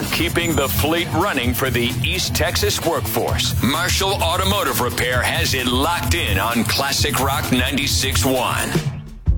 keeping the fleet running for the East Texas workforce. Marshall Automotive Repair has it locked in on Classic Rock 96.1.